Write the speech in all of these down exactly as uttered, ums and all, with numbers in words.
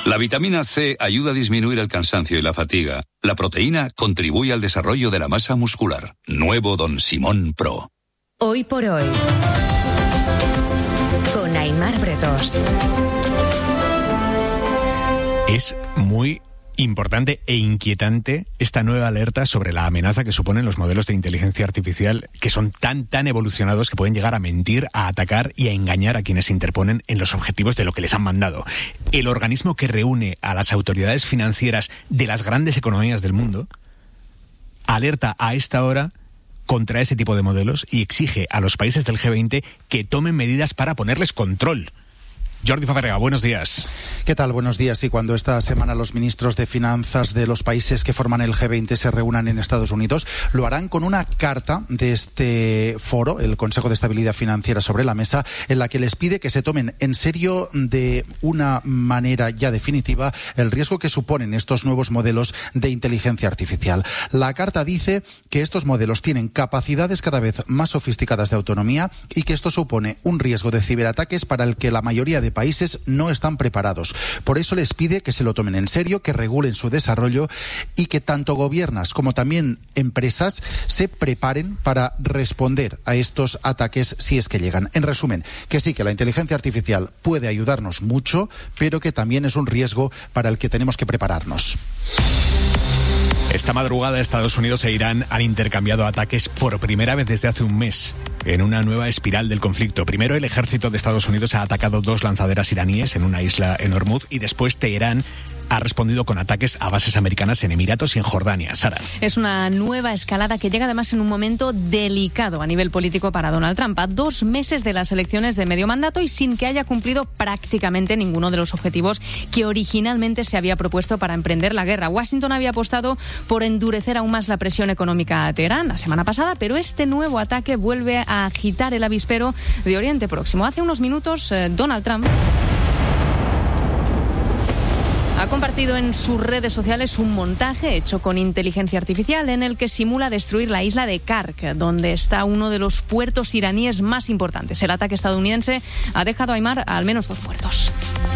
La vitamina C ayuda a disminuir el cansancio y la fatiga. La proteína contribuye al desarrollo de la masa muscular. Nuevo Don Simón Pro. Hoy por hoy, con Aimar Bretos. Es muy importante e inquietante esta nueva alerta sobre la amenaza que suponen los modelos de inteligencia artificial, que son tan, tan evolucionados que pueden llegar a mentir, a atacar y a engañar a quienes se interponen en los objetivos de lo que les han mandado. El organismo que reúne a las autoridades financieras de las grandes economías del mundo alerta a esta hora contra ese tipo de modelos y exige a los países del G veinte que tomen medidas para ponerles control. Jordi Fabrega, buenos días. ¿Qué tal? Buenos días. Y cuando esta semana los ministros de finanzas de los países que forman el G veinte se reúnan en Estados Unidos, lo harán con una carta de este foro, el Consejo de Estabilidad Financiera, sobre la mesa, en la que les pide que se tomen en serio de una manera ya definitiva el riesgo que suponen estos nuevos modelos de inteligencia artificial. La carta dice que estos modelos tienen capacidades cada vez más sofisticadas de autonomía y que esto supone un riesgo de ciberataques para el que la mayoría de países no están preparados. Por eso les pide que se lo tomen en serio, que regulen su desarrollo y que tanto gobiernos como también empresas se preparen para responder a estos ataques si es que llegan. En resumen, que sí, que la inteligencia artificial puede ayudarnos mucho, pero que también es un riesgo para el que tenemos que prepararnos. Esta madrugada Estados Unidos e Irán han intercambiado ataques por primera vez desde hace un mes, en una nueva espiral del conflicto. Primero, el ejército de Estados Unidos ha atacado dos lanzaderas iraníes en una isla en Hormuz y después Teherán ha respondido con ataques a bases americanas en Emiratos y en Jordania. Sara. Es una nueva escalada que llega además en un momento delicado a nivel político para Donald Trump. A dos meses de las elecciones de medio mandato y sin que haya cumplido prácticamente ninguno de los objetivos que originalmente se había propuesto para emprender la guerra. Washington había apostado por endurecer aún más la presión económica a Teherán la semana pasada, pero este nuevo ataque vuelve a agitar el avispero de Oriente Próximo. Hace unos minutos, eh, Donald Trump ha compartido en sus redes sociales un montaje hecho con inteligencia artificial en el que simula destruir la isla de Kark, donde está uno de los puertos iraníes más importantes. El ataque estadounidense ha dejado a Aimar a al menos dos muertos.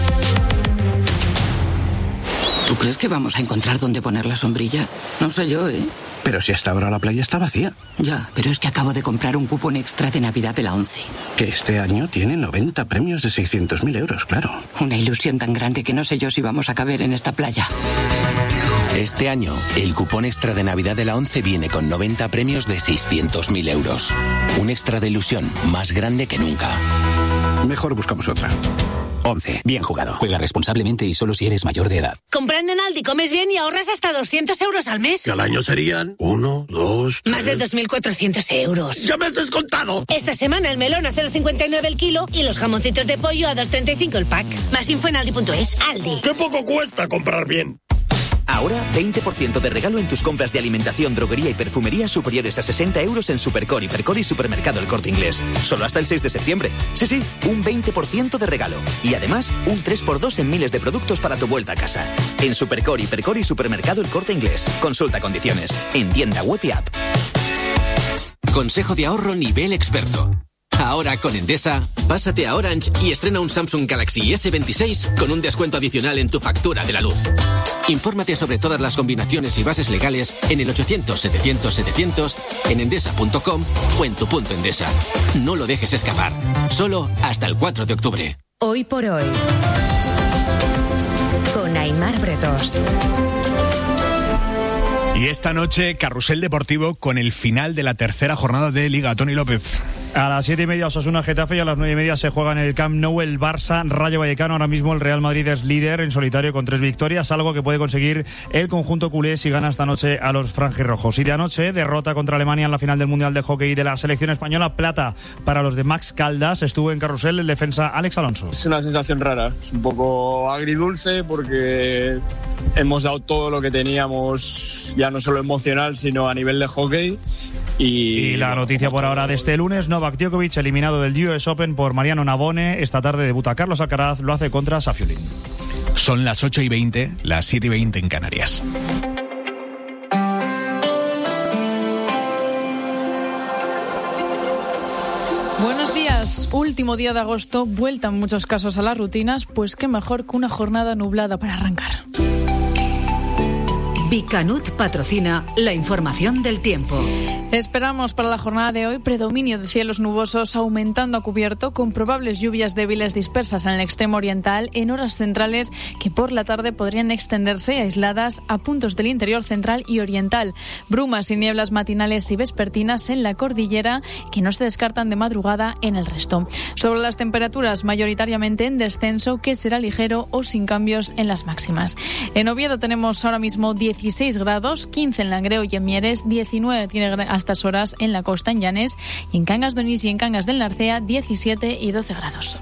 ¿Tú crees que vamos a encontrar dónde poner la sombrilla? No sé yo, ¿eh? Pero si hasta ahora la playa está vacía. Ya, pero es que acabo de comprar un cupón extra de Navidad de la ONCE. Que este año tiene noventa premios de seiscientos mil euros, claro. Una ilusión tan grande que no sé yo si vamos a caber en esta playa. Este año, el cupón extra de Navidad de la ONCE viene con noventa premios de seiscientos mil euros. Un extra de ilusión más grande que nunca. Mejor buscamos otra. ONCE. Bien jugado. Juega responsablemente y solo si eres mayor de edad. Comprando en Aldi comes bien y ahorras hasta doscientos euros al mes. Y al año serían uno, dos, Más de dos mil cuatrocientos euros. ¡Ya me has descontado! Esta semana el melón a cero coma cincuenta y nueve el kilo y los jamoncitos de pollo a dos coma treinta y cinco el pack. Más info en aldi punto es. Aldi. ¡Qué poco cuesta comprar bien! Ahora, veinte por ciento de regalo en tus compras de alimentación, droguería y perfumería superiores a sesenta euros en Supercore, Hipercor y Supermercado El Corte Inglés. Solo hasta el seis de septiembre. Sí, sí, un veinte por ciento de regalo. Y además, un tres por dos en miles de productos para tu vuelta a casa. En Supercore, Hipercor y Supermercado El Corte Inglés. Consulta condiciones. En tienda web y app. Consejo de ahorro nivel experto. Ahora con Endesa, pásate a Orange y estrena un Samsung Galaxy ese veintiséis con un descuento adicional en tu factura de la luz. Infórmate sobre todas las combinaciones y bases legales en el ochocientos setecientos setecientos, en endesa punto com o en tu punto Endesa. No lo dejes escapar. Solo hasta el cuatro de octubre. Hoy por hoy, con Aimar Bretos. Y esta noche, carrusel deportivo con el final de la tercera jornada de Liga. Tony López. A las siete y media Osasuna Getafe y a las nueve y media se juega en el Camp Nou el Barça Rayo Vallecano. Ahora mismo el Real Madrid es líder en solitario con tres victorias, algo que puede conseguir el conjunto culé si gana esta noche a los franjirrojos. Y de anoche, derrota contra Alemania en la final del Mundial de Hockey de la selección española. Plata para los de Max Caldas. Estuvo en carrusel el defensa Alex Alonso. Es una sensación rara, es un poco agridulce porque hemos dado todo lo que teníamos, ya no solo emocional sino a nivel de hockey. Y, y la noticia por ahora de este lunes, Novak Djokovic eliminado del U S Open por Mariano Navone. Esta tarde debuta Carlos Alcaraz, lo hace contra Safiulin. Son las ocho y veinte, las siete y veinte en Canarias. Buenos días. días, último día de agosto, vuelta en muchos casos a las rutinas, pues qué mejor que una jornada nublada para arrancar. Bicanut patrocina la información del tiempo. Esperamos para la jornada de hoy predominio de cielos nubosos aumentando a cubierto con probables lluvias débiles dispersas en el extremo oriental en horas centrales que por la tarde podrían extenderse aisladas a puntos del interior central y oriental. Brumas y nieblas matinales y vespertinas en la cordillera que no se descartan de madrugada en el resto. Sobre las temperaturas mayoritariamente en descenso que será ligero o sin cambios en las máximas. En Oviedo tenemos ahora mismo dieciséis grados, quince en Langreo y en Mieres, diecinueve tiene a estas horas en la costa en Llanes y en Cangas de Onís y en Cangas del Narcea diecisiete y doce grados.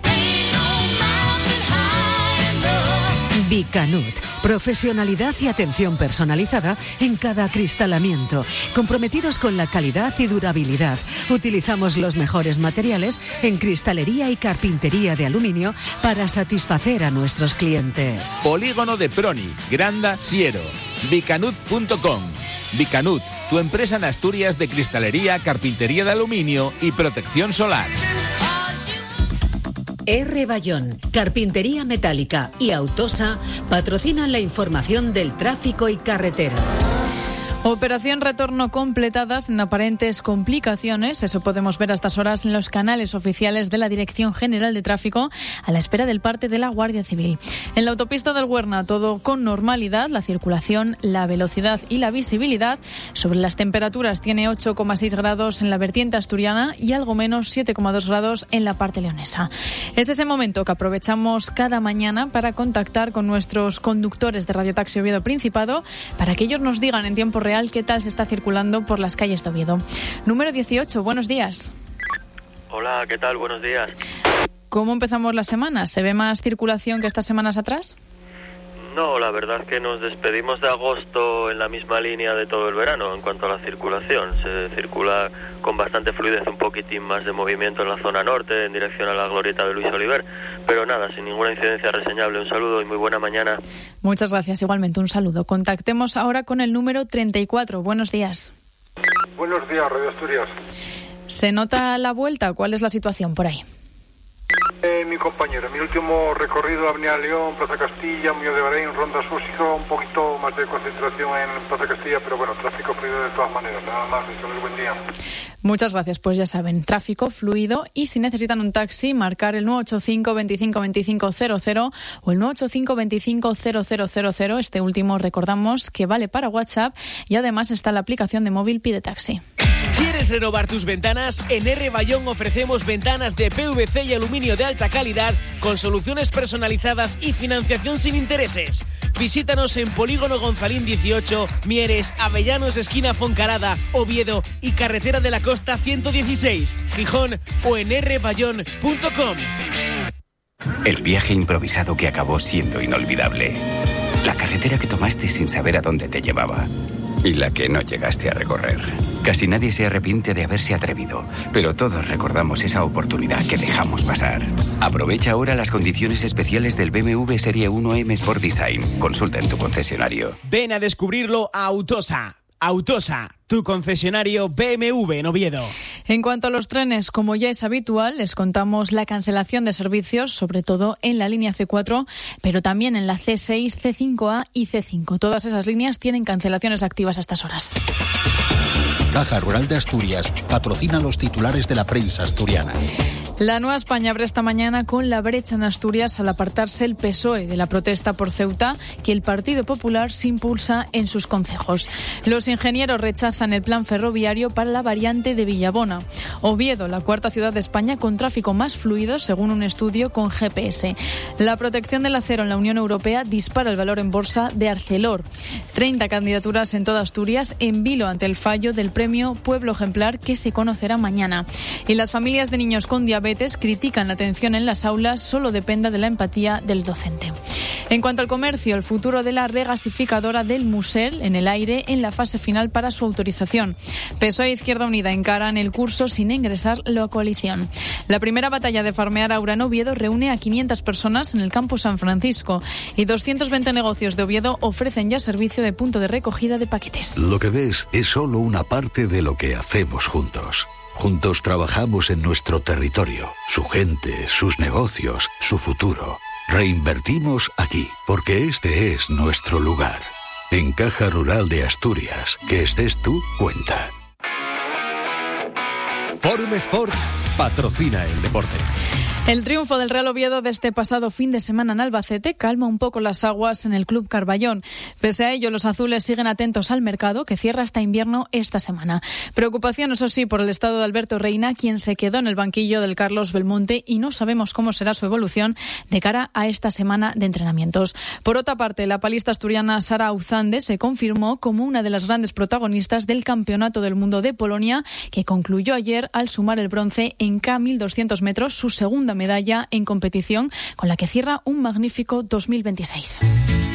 Bicanut, profesionalidad y atención personalizada en cada acristalamiento, comprometidos con la calidad y durabilidad. Utilizamos los mejores materiales en cristalería y carpintería de aluminio para satisfacer a nuestros clientes. Polígono de Proni, Granda, Siero, bicanut punto com. Bicanut, tu empresa en Asturias de cristalería, carpintería de aluminio y protección solar. R. Bayón, Carpintería Metálica y Autosa patrocinan la información del tráfico y carreteras. Operación retorno completada sin aparentes complicaciones. Eso podemos ver a estas horas en los canales oficiales de la Dirección General de Tráfico a la espera del parte de la Guardia Civil. En la autopista del Huerna todo con normalidad. La circulación, la velocidad y la visibilidad. Sobre las temperaturas tiene ocho coma seis grados en la vertiente asturiana y algo menos siete coma dos grados en la parte leonesa. Es ese momento que aprovechamos cada mañana para contactar con nuestros conductores de Radio Taxi Oviedo Principado para que ellos nos digan en tiempo real qué tal se está circulando por las calles de Oviedo. Número dieciocho, buenos días. Hola, ¿qué tal? Buenos días. ¿Cómo empezamos la semana? ¿Se ve más circulación que estas semanas atrás? No, la verdad es que nos despedimos de agosto en la misma línea de todo el verano en cuanto a la circulación. Se circula con bastante fluidez, un poquitín más de movimiento en la zona norte, en dirección a la glorieta de Luis Oliver, pero nada, sin ninguna incidencia reseñable. Un saludo y muy buena mañana. Muchas gracias, igualmente un saludo. Contactemos ahora con el número treinta y cuatro. Buenos días. Buenos días, Radio Asturias. ¿Se nota la vuelta? ¿Cuál es la situación por ahí? Eh, mi compañero, mi último recorrido, Avenida León, Plaza Castilla, Muñoz de Bahrein, Ronda Súsico, un poquito más de concentración en Plaza Castilla, pero bueno, tráfico fluido de todas maneras. Nada más, un buen día. Muchas gracias, pues ya saben, tráfico fluido y si necesitan un taxi, marcar el nueve ocho cinco, veinticinco, veinticinco, cero cero o el nueve ocho cinco, veinticinco, cero cero cero cero. Este último recordamos que vale para WhatsApp y además está la aplicación de móvil Pide Taxi. ¿Quieres renovar tus ventanas? En R. Bayón ofrecemos ventanas de P V C y aluminio de alta calidad con soluciones personalizadas y financiación sin intereses. Visítanos en Polígono Gonzalín dieciocho, Mieres, Avellanos, esquina Foncarada, Oviedo y Carretera de la Costa ciento dieciséis, Gijón o en r bayón punto com. El viaje improvisado que acabó siendo inolvidable. La carretera que tomaste sin saber a dónde te llevaba. Y la que no llegaste a recorrer. Casi nadie se arrepiente de haberse atrevido, pero todos recordamos esa oportunidad que dejamos pasar. Aprovecha ahora las condiciones especiales del B M W Serie uno M Sport Design. Consulta en tu concesionario. Ven a descubrirlo a Autosa. Autosa, tu concesionario B M W en Oviedo. En cuanto a los trenes, como ya es habitual, les contamos la cancelación de servicios, sobre todo en la línea C cuatro, pero también en la C seis, C cinco A y C cinco. Todas esas líneas tienen cancelaciones activas a estas horas. Caja Rural de Asturias patrocina los titulares de la prensa asturiana. La Nueva España abre esta mañana con la brecha en Asturias al apartarse el P S O E de la protesta por Ceuta que el Partido Popular se impulsa en sus concejos. Los ingenieros rechazan el plan ferroviario para la variante de Villabona. Oviedo, la cuarta ciudad de España con tráfico más fluido según un estudio con G P S. La protección del acero en la Unión Europea dispara el valor en bolsa de Arcelor. treinta candidaturas en toda Asturias en vilo ante el fallo del premio Pueblo Ejemplar que se conocerá mañana. Y las familias de niños con diabetes critican la atención en las aulas solo dependa de la empatía del docente. En cuanto al comercio, el futuro de la regasificadora del Musel en el aire en la fase final para su autorización. P S O E e Izquierda Unida encaran el curso sin ingresar la coalición. La primera batalla de farmear Aura en Oviedo reúne a quinientas personas en el campo San Francisco y doscientos veinte negocios de Oviedo ofrecen ya servicio de punto de recogida de paquetes. Lo que ves es solo una parte de lo que hacemos juntos. Juntos trabajamos en nuestro territorio, su gente, sus negocios, su futuro. Reinvertimos aquí, porque este es nuestro lugar. En Caja Rural de Asturias, que estés tú, cuenta. Forum Sport patrocina el deporte. El triunfo del Real Oviedo de este pasado fin de semana en Albacete calma un poco las aguas en el Club Carballón. Pese a ello, los azules siguen atentos al mercado, que cierra hasta invierno esta semana. Preocupación, eso sí, por el estado de Alberto Reina, quien se quedó en el banquillo del Carlos Belmonte, y no sabemos cómo será su evolución de cara a esta semana de entrenamientos. Por otra parte, la palista asturiana Sara Auzande se confirmó como una de las grandes protagonistas del Campeonato del Mundo de Polonia, que concluyó ayer al sumar el bronce en K mil doscientos metros, su segunda medalla en competición, con la que cierra un magnífico dos mil veintiséis.